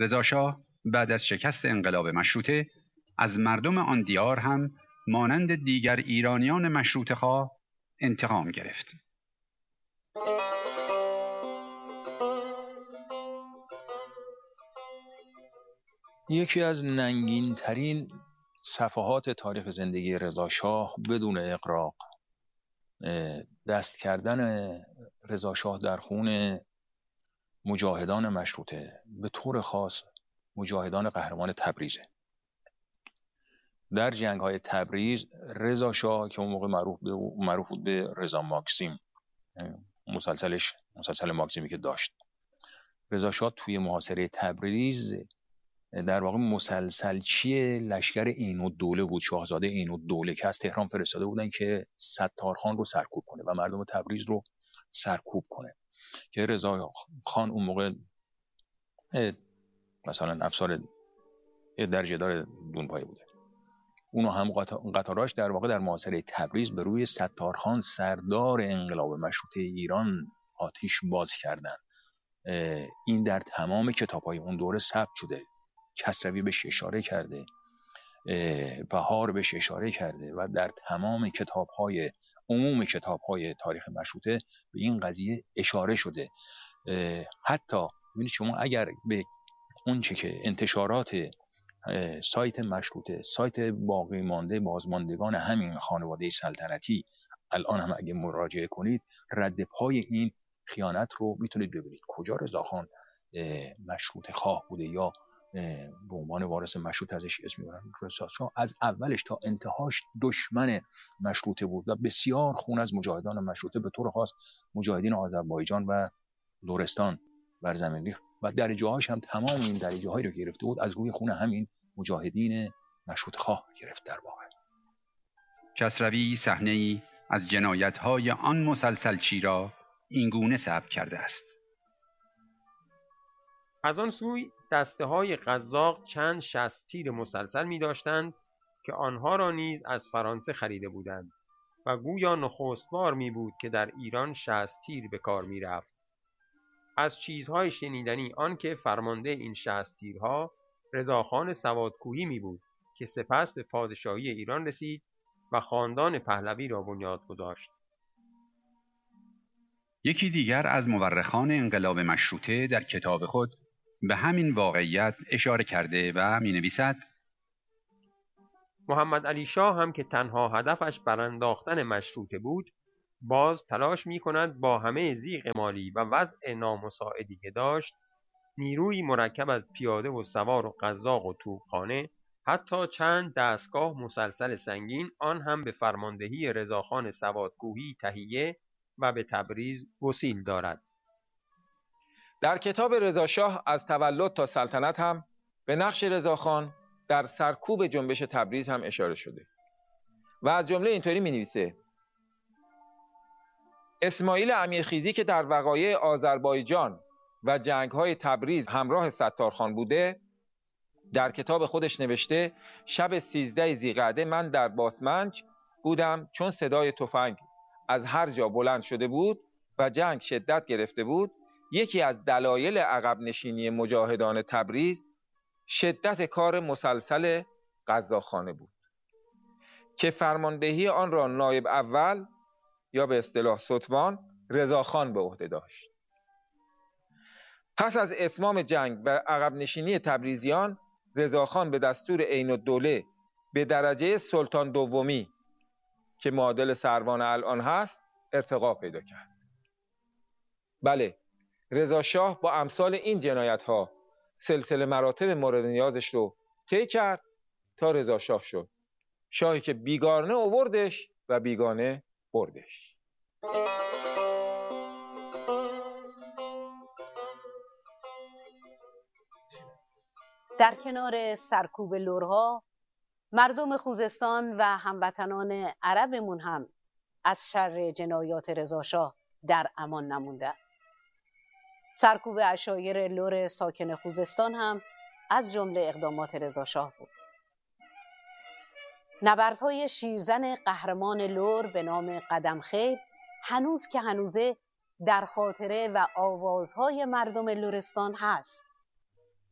رضاشاه بعد از شکست انقلاب مشروطه از مردم آن دیار هم مانند دیگر ایرانیان مشروطه‌خواه انتقام گرفت. یکی از ننگین ترین صفحات تاریخ زندگی رضاشاه بدون اغراق دست کردن رضاشاه در خون مجاهدان مشروطه، به طور خاص مجاهدان قهرمان تبریزه. در جنگ‌های تبریز رضاشاه که اون موقع معروف بود به رضا ماکسیم، مسلسل ماکسیمی که داشت، رضاشاه توی محاصره تبریز در واقع مسلسلچی لشکر عین‌الدوله بود، شاهزاده عین‌الدوله که از تهران فرستاده بودن که ستارخان رو سرکوب کنه و مردم تبریز رو سرکوب کنه، که رضا خان اون موقع مثلا افسر درجه دار دونپایه بوده. اونو هم قطاراش در واقع در محاصره تبریز به روی ستارخان سردار انقلاب مشروطه ایران آتش باز کردن. این در تمام کتاب‌های اون دوره ثبت شده. کسروی بهش اشاره کرده، بهار بهش اشاره کرده و در تمام عموم کتاب‌های تاریخ مشروطه به این قضیه اشاره شده. حتی ببینید شما اگر به اون چه که انتشارات سایت مشروطه، سایت باقی مانده بازماندگان همین خانواده سلطنتی الان هم اگه مراجعه کنید، رد پای این خیانت رو میتونید ببینید. کجا رضاخان مشروطه خواه بوده یا به عنوان وارث مشروط ازش اسم میبرن؟ رضاشاه از اولش تا انتهاش دشمن مشروطه بود و بسیار خون از مجاهدان مشروطه به طور خاص مجاهدین آذربایجان و لرستان بر زمین ریخت و درجه هاش هم تمام این درجه هایی رو گرفته بود از روی خون همین مجاهدین مشروطه خواه گرفت. در واقع کسروی صحنه‌ای از جنایت‌های آن مسلسلچی را اینگونه ثبت کرده است: از آن سوی دسته‌های قزاق چند 60 تیر مسلسل می داشتند که آنها را نیز از فرانسه خریده بودند و گویا نخست بار می بود که در ایران 60 تیر به کار می رفت. از چیزهای شنیدنی آن که فرمانده این 60 تیرها رضاخان سوادکوهی می بود که سپس به پادشاهی ایران رسید و خاندان پهلوی را بنیاد گذاشت. یکی دیگر از مورخان انقلاب مشروطه در کتاب خود به همین واقعیت اشاره کرده و می نویسد: محمد علی شاه هم که تنها هدفش برانداختن مشروطه بود، باز تلاش می کند با همه ضیق مالی و وضع نامساعدی که داشت، نیروی مرکب از پیاده و سوار و قزاق و توپخانه، حتی چند دستگاه مسلسل سنگین، آن هم به فرماندهی رضاخان سوادکوهی تهیه و به تبریز گسیل دارد. در کتاب رضاشاه از تولد تا سلطنت هم به نقش رضاخان در سرکوب جنبش تبریز هم اشاره شده و از جمله اینطوری می‌نویسه: اسماعیل امیرخیزی که در وقایع آذربایجان و جنگ‌های تبریز همراه ستارخان بوده، در کتاب خودش نوشته شب 13 ذی‌قعده من در باسمنج بودم، چون صدای تفنگ از هر جا بلند شده بود و جنگ شدت گرفته بود. یکی از دلایل عقب نشینی مجاهدان تبریز شدت کار مسلسل قزاقخانه بود که فرماندهی آن را نایب اول یا به اصطلاح ستوان رضاخان به عهده داشت. پس از اتمام جنگ و عقب نشینی تبریزیان، رضاخان به دستور عین‌الدوله به درجه سلطان دومی که معادل سروان الان هست ارتقا پیدا کرد. بله، رضاشاه با امثال این جنایت‌ها سلسله مراتب مورد نیازش رو طی کرد تا رضاشاه شد، شاهی که بیگانه آوردش و بیگانه بردش. در کنار سرکوب لرها، مردم خوزستان و هموطنان عربمون هم از شر جنایات رضاشاه در امان نموندند. سرکوب عشایر لر ساکن خوزستان هم از جمله اقدامات رضاشاه بود. نبردهای شیرزن قهرمان لر به نام قدمخیل هنوز که هنوزه در خاطره و آوازهای مردم لرستان هست.